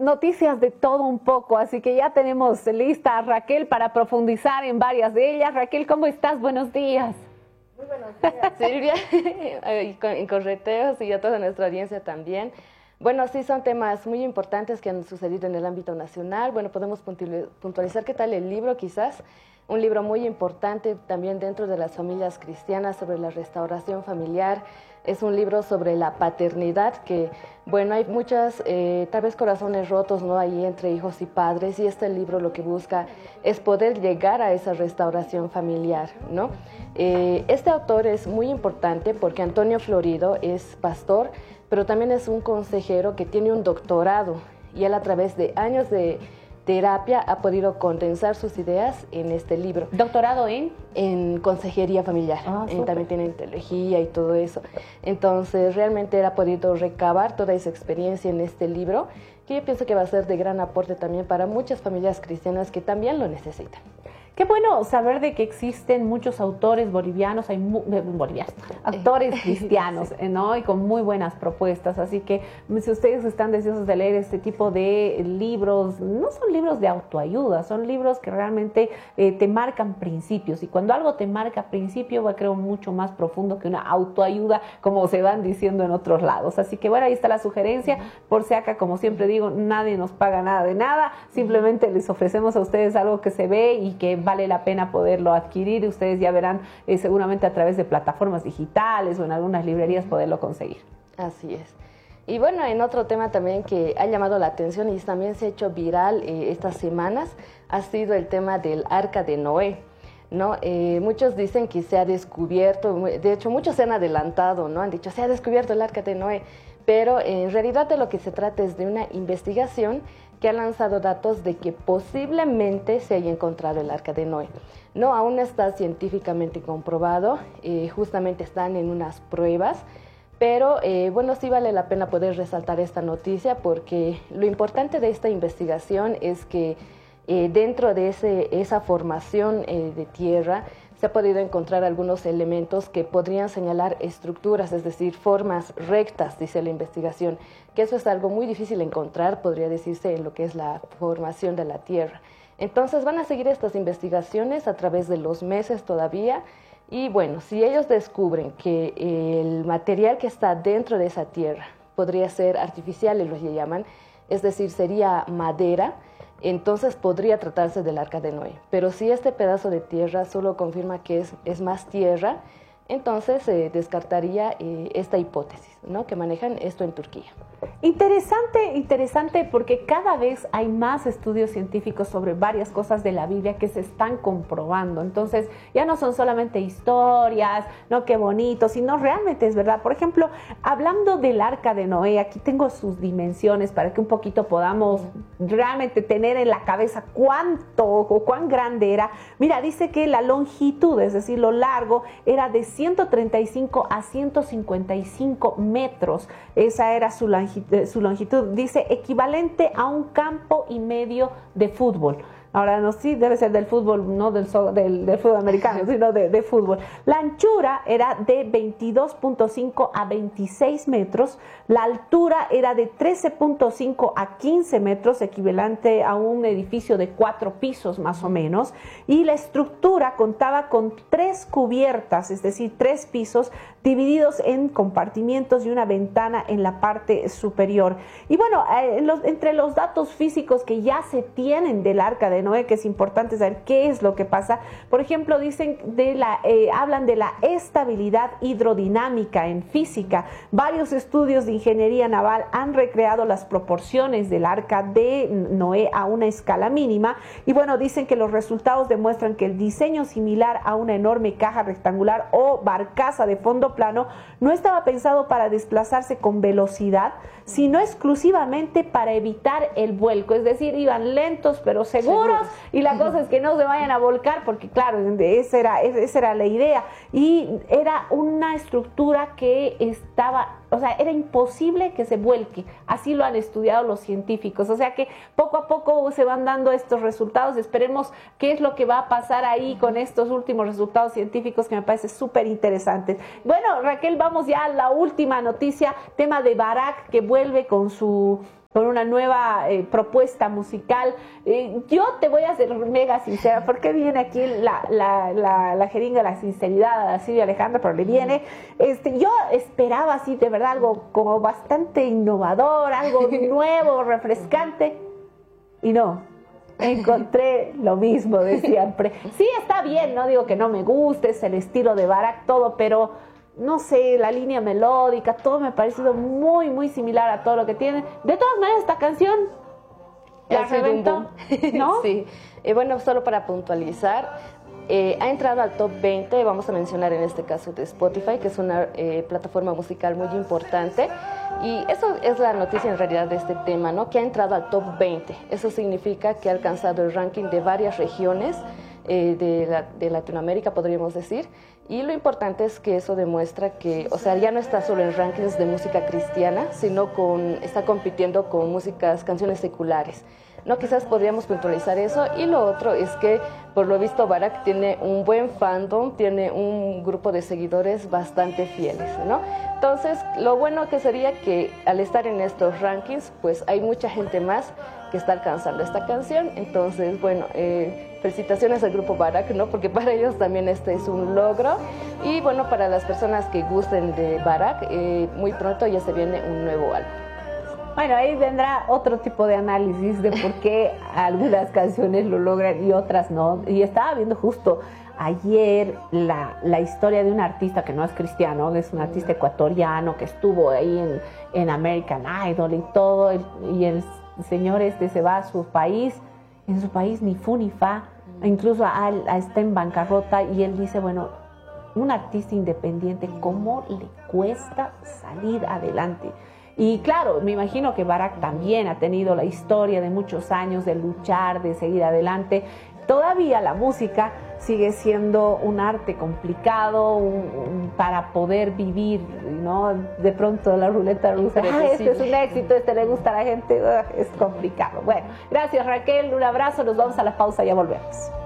noticias de todo un poco, así que ya tenemos lista a Raquel para profundizar en varias de ellas. Raquel, ¿cómo estás? Buenos días. Muy buenos días, Silvia, en Correteos y a toda nuestra audiencia también. Bueno, sí, son temas muy importantes que han sucedido en el ámbito nacional. Bueno, podemos puntualizar qué tal el libro, quizás. Un libro muy importante también dentro de las familias cristianas sobre la restauración familiar. Es un libro sobre la paternidad que, bueno, hay muchas, tal vez corazones rotos, ¿no? Ahí entre hijos y padres, y este libro lo que busca es poder llegar a esa restauración familiar, ¿no? Este autor es muy importante porque Antonio Florido es pastor, pero también es un consejero que tiene un doctorado, y él a través de años de terapia ha podido condensar sus ideas en este libro. ¿Doctorado en? En consejería familiar. También tiene teología y todo eso. Entonces, realmente él ha podido recabar toda esa experiencia en este libro, que yo pienso que va a ser de gran aporte también para muchas familias cristianas que también lo necesitan. Qué bueno saber de que existen muchos autores bolivianos, autores cristianos, ¿no? Y con muy buenas propuestas. Así que si ustedes están deseosos de leer este tipo de libros, no son libros de autoayuda, son libros que realmente te marcan principios. Y cuando algo te marca principio, va, creo, mucho más profundo que una autoayuda, como se van diciendo en otros lados. Así que bueno, ahí está la sugerencia. Por si acá, como siempre digo, nadie nos paga nada de nada. Simplemente les ofrecemos a ustedes algo que se ve y que vale la pena poderlo adquirir. Ustedes ya verán seguramente a través de plataformas digitales o en algunas librerías poderlo conseguir. Así es. Y bueno, en otro tema también que ha llamado la atención y también se ha hecho viral estas semanas, ha sido el tema del Arca de Noé, ¿no? Muchos dicen que se ha descubierto, de hecho muchos se han adelantado, ¿no? Han dicho, se ha descubierto el Arca de Noé, pero en realidad de lo que se trata es de una investigación que ha lanzado datos de que posiblemente se haya encontrado el Arca de Noé. No, aún está científicamente comprobado, justamente están en unas pruebas, pero bueno, sí vale la pena poder resaltar esta noticia porque lo importante de esta investigación es que dentro de esa formación de tierra se ha podido encontrar algunos elementos que podrían señalar estructuras, es decir, formas rectas, dice la investigación, que eso es algo muy difícil de encontrar, podría decirse, en lo que es la formación de la Tierra. Entonces van a seguir estas investigaciones a través de los meses todavía, y bueno, si ellos descubren que el material que está dentro de esa Tierra podría ser artificial, ellos le llaman, es decir, sería madera, entonces podría tratarse del Arca de Noé. Pero si este pedazo de tierra solo confirma que es más tierra, entonces se descartaría esta hipótesis, ¿no? Que manejan esto en Turquía. Interesante porque cada vez hay más estudios científicos sobre varias cosas de la Biblia que se están comprobando. Entonces ya no son solamente historias, no qué bonito, sino realmente es verdad. Por ejemplo, hablando del Arca de Noé, aquí tengo sus dimensiones para que un poquito podamos realmente tener en la cabeza cuánto o cuán grande era. Mira, dice que la longitud, es decir, lo largo, era de 135 a 155 metros. Esa era su longitud, dice, equivalente a un campo y medio de fútbol. Ahora, no, sí, debe ser del fútbol, no del fútbol americano, sino de fútbol. La anchura era de 22.5 a 26 metros, la altura era de 13.5 a 15 metros, equivalente a un edificio de 4 pisos más o menos, y la estructura contaba con 3 cubiertas, es decir, 3 pisos divididos en compartimientos y una ventana en la parte superior. Y bueno, entre los datos físicos que ya se tienen del Arca de Noé, que es importante saber qué es lo que pasa. Por ejemplo, dicen hablan de la estabilidad hidrodinámica en física. Varios estudios de ingeniería naval han recreado las proporciones del Arca de Noé a una escala mínima y bueno, dicen que los resultados demuestran que el diseño similar a una enorme caja rectangular o barcaza de fondo plano no estaba pensado para desplazarse con velocidad, sino exclusivamente para evitar el vuelco, es decir, iban lentos pero seguros y la cosa es que no se vayan a volcar porque claro, esa era la idea y era una estructura que estaba, o sea, era imposible que se vuelque, así lo han estudiado los científicos, o sea que poco a poco se van dando estos resultados, esperemos qué es lo que va a pasar ahí con estos últimos resultados científicos que me parece súper interesantes. Bueno, Raquel, vamos ya a la última noticia, tema de Barak que vuelve con su con una nueva propuesta musical. Yo te voy a ser mega sincera, porque viene aquí la jeringa, la sinceridad a Silvia Alejandra, pero le viene. Yo esperaba así, de verdad, algo como bastante innovador, algo nuevo, refrescante, y no. Encontré lo mismo de siempre. Sí, está bien, no digo que no me guste, es el estilo de Barak, todo, pero no sé, la línea melódica, todo me ha parecido muy, muy similar a todo lo que tiene. De todas maneras, esta canción la reventó, ¿no? Sí. Bueno, solo para puntualizar, ha entrado al top 20, vamos a mencionar en este caso de Spotify, que es una plataforma musical muy importante. Y eso es la noticia en realidad de este tema, ¿no? Que ha entrado al top 20. Eso significa que ha alcanzado el ranking de varias regiones de Latinoamérica, podríamos decir. Y lo importante es que eso demuestra que, o sea, ya no está solo en rankings de música cristiana, sino está compitiendo con canciones seculares, ¿no? Quizás podríamos puntualizar eso. Y lo otro es que, por lo visto, Barak tiene un buen fandom, tiene un grupo de seguidores bastante fieles, ¿no? Entonces, lo bueno que sería que al estar en estos rankings, pues hay mucha gente más que está alcanzando esta canción. Entonces, bueno, felicitaciones al grupo Barak, ¿no? Porque para ellos también este es un logro. Y bueno, para las personas que gusten de Barak, muy pronto ya se viene un nuevo álbum. Bueno, ahí vendrá otro tipo de análisis de por qué algunas canciones lo logran y otras no. Y estaba viendo justo ayer la historia de un artista que no es cristiano, es un artista ecuatoriano que estuvo ahí en American Idol y todo, y el señor se va a su país, en su país ni fu ni fa, incluso está en bancarrota, y él dice, bueno, un artista independiente, ¿cómo le cuesta salir adelante? Y claro, me imagino que Barak también ha tenido la historia de muchos años de luchar, de seguir adelante. Todavía la música sigue siendo un arte complicado para poder vivir, ¿no? De pronto la ruleta rusa, este es un éxito, este le gusta a la gente, es complicado. Bueno, gracias Raquel, un abrazo, nos vamos a la pausa, ya volvemos.